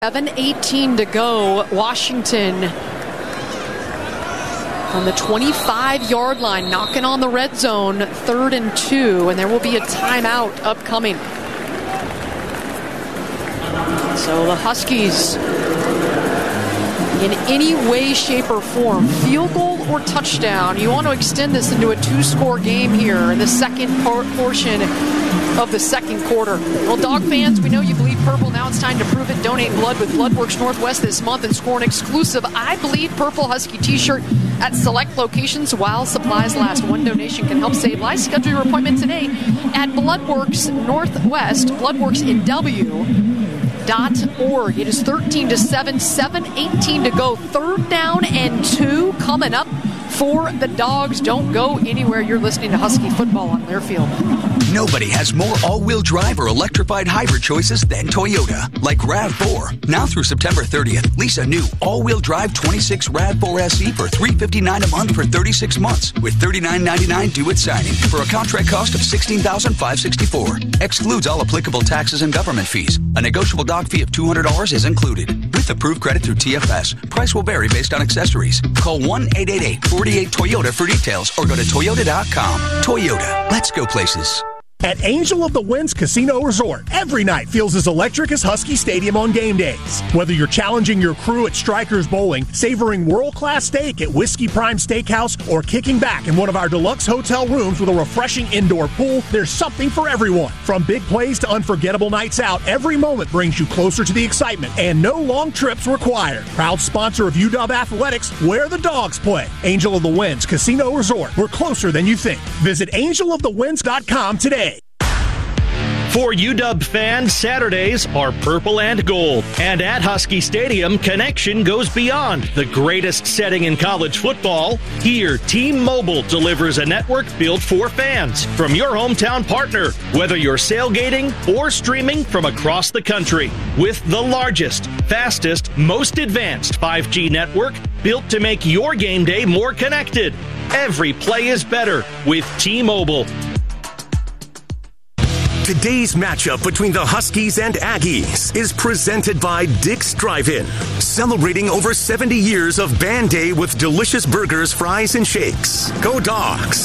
7:18 to go. Washington on the 25-yard line, knocking on the red zone, 3rd and 2, and there will be a timeout upcoming. So the Huskies, in any way, shape, or form, field goal or touchdown, you want to extend this into a 2-score game here in the second portion of the second quarter. Well, Dog fans, we know you bleed purple. Now it's time to prove it. Donate blood with Bloodworks Northwest this month and score an exclusive I Bleed Purple Husky t-shirt at select locations while supplies last. One donation can help save lives. Schedule your appointment today at Bloodworks Northwest, bloodworksinw.org. It is 13-7, 7:18 to go. 3rd down and 2 coming up for the Dogs. Don't go anywhere. You're listening to Husky football on Learfield. Nobody has more all-wheel drive or electrified hybrid choices than Toyota, like RAV4. Now through September 30th, lease a new all-wheel drive 26 RAV4 SE for $359 a month for 36 months, with $39.99 due at signing for a contract cost of $16,564. Excludes all applicable taxes and government fees. A negotiable dog fee of $200 is included. With approved credit through TFS, price will vary based on accessories. Call 1-888-48-TOYOTA for details or go to Toyota.com. Toyota, let's go places. At Angel of the Winds Casino Resort, every night feels as electric as Husky Stadium on game days. Whether you're challenging your crew at Strikers Bowling, savoring world-class steak at Whiskey Prime Steakhouse, or kicking back in one of our deluxe hotel rooms with a refreshing indoor pool, there's something for everyone. From big plays to unforgettable nights out, every moment brings you closer to the excitement, and no long trips required. Proud sponsor of UW Athletics, where the Dogs play. Angel of the Winds Casino Resort. We're closer than you think. Visit angelofthewinds.com today. For UW fans, Saturdays are purple and gold. And at Husky Stadium, connection goes beyond the greatest setting in college football. Here, T-Mobile delivers a network built for fans from your hometown partner, whether you're sailgating or streaming from across the country. With the largest, fastest, most advanced 5G network built to make your game day more connected. Every play is better with T-Mobile. Today's matchup between the Huskies and Aggies is presented by Dick's Drive-In, celebrating over 70 years of Band Day with delicious burgers, fries, and shakes. Go Dogs!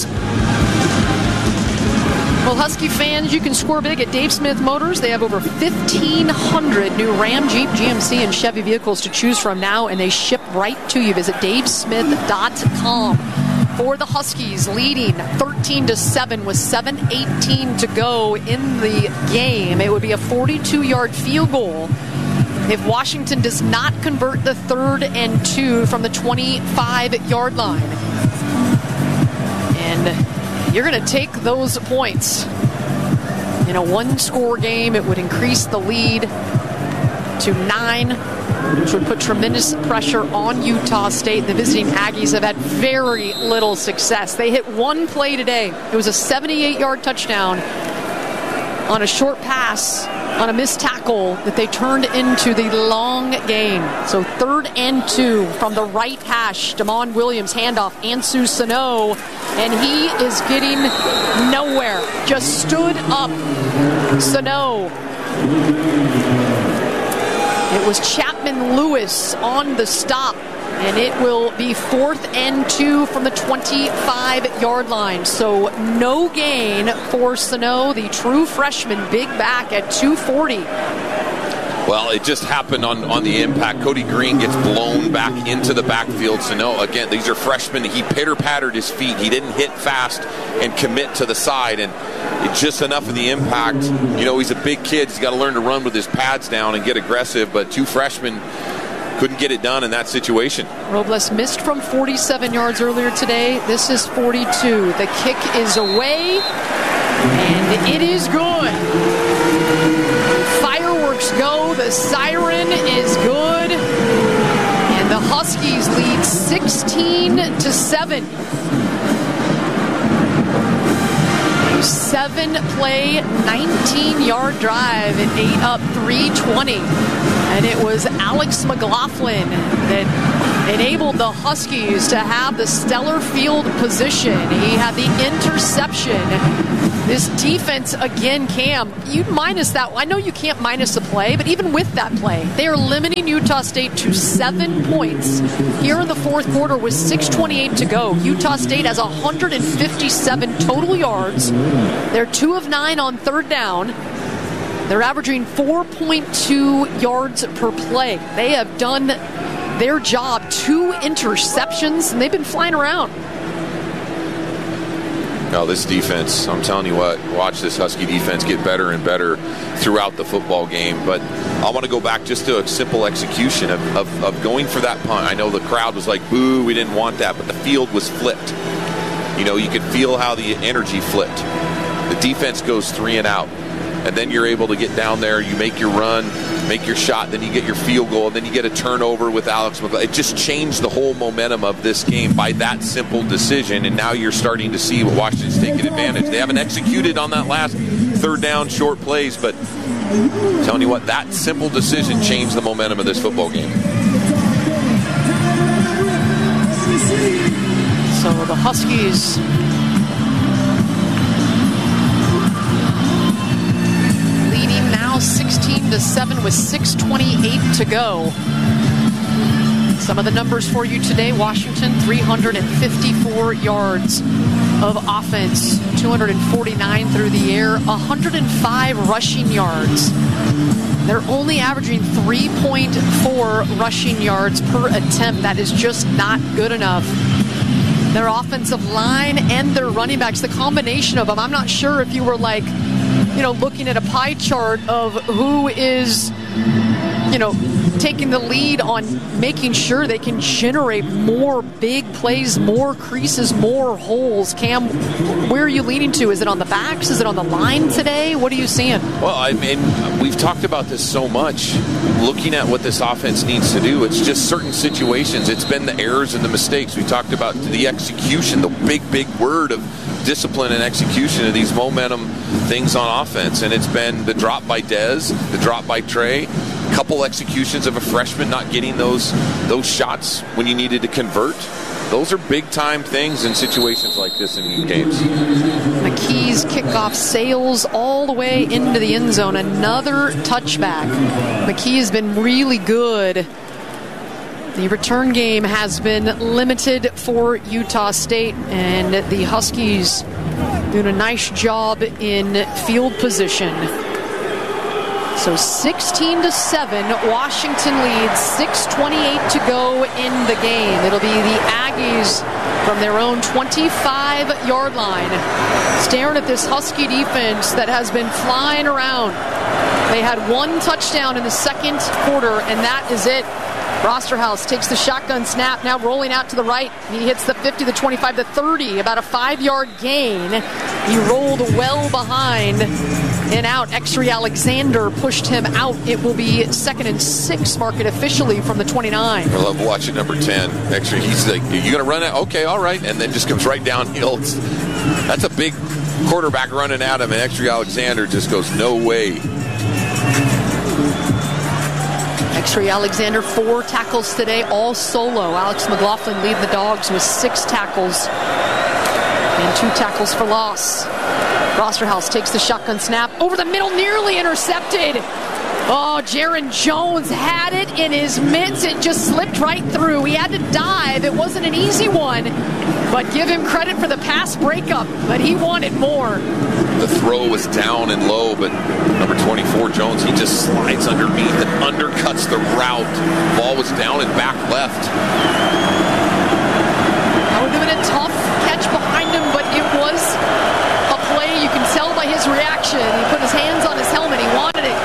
Well, Husky fans, you can score big at Dave Smith Motors. They have over 1,500 new Ram, Jeep, GMC, and Chevy vehicles to choose from now, and they ship right to you. Visit davesmith.com. For the Huskies, leading 13-7 with 7:18 to go in the game. It would be a 42-yard field goal if Washington does not convert the 3rd and 2 from the 25-yard line. And you're going to take those points. In a 1-score game, it would increase the lead to 9. Which would put tremendous pressure on Utah State. The visiting Aggies have had very little success. They hit one play today. It was a 78-yard touchdown on a short pass on a missed tackle that they turned into the long gain. So 3rd and 2 from the right hash. Damon Williams handoff, Ansu Sano, and he is getting nowhere. Just stood up. Sano. It was Chapman Lewis on the stop, and it will be 4th and 2 from the 25-yard line. So no gain for Sano, the true freshman, big back at 240. Well, it just happened on the impact. Cody Green gets blown back into the backfield. Sano, again, these are freshmen. He pitter-pattered his feet. He didn't hit fast and commit to the side, and it's just enough of the impact. You know, he's a big kid. He's got to learn to run with his pads down and get aggressive, but 2 freshmen couldn't get it done in that situation. Robles missed from 47 yards earlier today. This is 42. The kick is away, and it is good. Fireworks go. The siren is good. And the Huskies lead 16-7. 7-play, 19-yard drive. It ate up 320. And it was Alex McLaughlin that enabled the Huskies to have the stellar field position. He had the interception. This defense, again, Cam, you minus that. I know you can't minus a play, but even with that play, they are limiting Utah State to 7 points. Here in the fourth quarter with 6:28 to go, Utah State has 157 total yards. They're 2 of 9 on third down. They're averaging 4.2 yards per play. They have done their job. 2 interceptions, and they've been flying around. Now, this defense, I'm telling you what, watch this Husky defense get better and better throughout the football game. But I want to go back just to a simple execution of going for that punt. I know the crowd was like, boo, we didn't want that, but the field was flipped. You know, you could feel how the energy flipped. The defense goes 3 and out. And then you're able to get down there, you make your run, make your shot, then you get your field goal, and then you get a turnover with Alex McLaughlin. It just changed the whole momentum of this game by that simple decision, and now you're starting to see what Washington's taking advantage. They haven't executed on that last third down short plays, but I'm telling you what, that simple decision changed the momentum of this football game. So the Huskies now 16-7 with 6:28 to go. Some of the numbers for you today: Washington 354 yards of offense, 249 through the air, 105 rushing yards. They're only averaging 3.4 rushing yards per attempt. That is just not good enough. Their offensive line and their running backs, the combination of them, I'm not sure if you were like, looking at a pie chart of who is, taking the lead on making sure they can generate more big plays, more creases, more holes. Cam, where are you leaning to? Is it on the backs? Is it on the line today? What are you seeing? Well, I mean, we've talked about this so much. Looking at what this offense needs to do, it's just certain situations. It's been the errors and the mistakes. We talked about the execution, the big word of discipline and execution of these momentum things on offense. And it's been the drop by Dez, the drop by Trey, couple executions of a freshman not getting those shots when you needed to convert. Those are big-time things in situations like this in games. McKee's kickoff sails all the way into the end zone. Another touchback. McKee has been really good. The return game has been limited for Utah State, and the Huskies doing a nice job in field position. So 16-7, Washington leads, 6:28 to go in the game. It'll be the Aggies from their own 25-yard line, staring at this Husky defense that has been flying around. They had 1 touchdown in the second quarter, and that is it. Rosterhouse takes the shotgun snap, now rolling out to the right. He hits the 50, the 25, the 30, about a 5-yard gain. He rolled well behind and out. Exree Alexander pushed him out. It will be 2nd and 6, mark it officially from the 29. I love watching number 10. Exree, he's like, you going to run it? Okay, all right. And then just comes right downhill. That's a big quarterback running at him, and Exree Alexander just goes, no way. Exree Alexander, 4 tackles today, all solo. Alex McLaughlin leading the Dogs with 6 tackles and 2 tackles for loss. Rosterhouse takes the shotgun snap over the middle, nearly intercepted. Oh, Jaron Jones had it in his mitts. It just slipped right through. He had to dive. It wasn't an easy one, but give him credit for the pass breakup, but he wanted more. The throw was down and low, but number 24, Jones, he just slides underneath and undercuts the route. Ball was down and back left. That would have been a tough catch behind him, but it was a play. You can tell by his reaction. He put his hands on his helmet. He wanted it.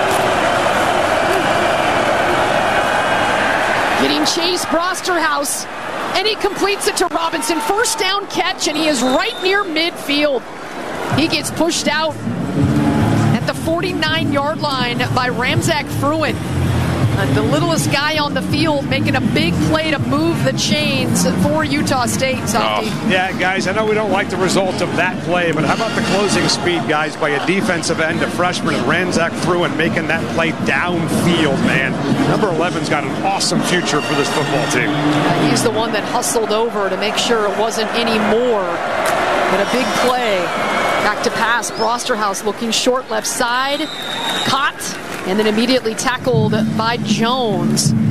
Getting chased, Brosterhouse, and he completes it to Robinson. First down catch, and he is right near midfield. He gets pushed out at the 49-yard line by Ramzak Fruin. The littlest guy on the field making a big play to move the chains for Utah State, Softy. Yeah, guys, I know we don't like the result of that play, but how about the closing speed, guys, by a defensive end, a freshman, and Ransack through and making that play downfield, man. Number 11's got an awesome future for this football team. He's the one that hustled over to make sure it wasn't any more, but a big play. Back to pass, Brosterhouse looking short left side, caught, and then immediately tackled by Jones.